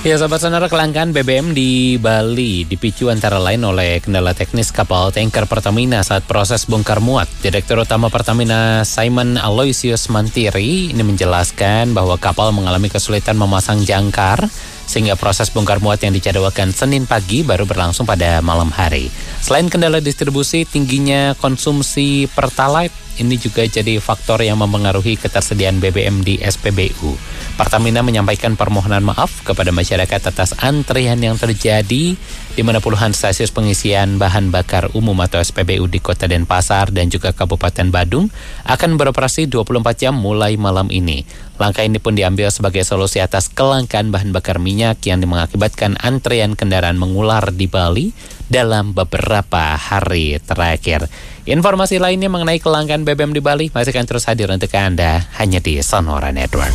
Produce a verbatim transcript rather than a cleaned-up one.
Ya, sahabat Sonora, kelangkaan B B M di Bali dipicu antara lain oleh kendala teknis kapal tanker Pertamina saat proses bongkar muat. Direktur Utama Pertamina Simon Aloysius Mantiri ini menjelaskan bahwa kapal mengalami kesulitan memasang jangkar sehingga proses bongkar muat yang dijadwalkan Senin pagi baru berlangsung pada malam hari. Selain kendala distribusi, tingginya konsumsi Pertalite ini juga jadi faktor yang mempengaruhi ketersediaan B B M di S P B U. Pertamina menyampaikan permohonan maaf kepada masyarakat atas antrian yang terjadi di mana puluhan stasiun pengisian bahan bakar umum atau S P B U di Kota Denpasar dan juga Kabupaten Badung akan beroperasi dua puluh empat jam mulai malam ini. Langkah ini pun diambil sebagai solusi atas kelangkaan bahan bakar minyak yang mengakibatkan antrian kendaraan mengular di Bali dalam beberapa hari terakhir. Informasi lainnya mengenai kelangkaan B B M di Bali masih akan terus hadir untuk Anda hanya di Sonora Network.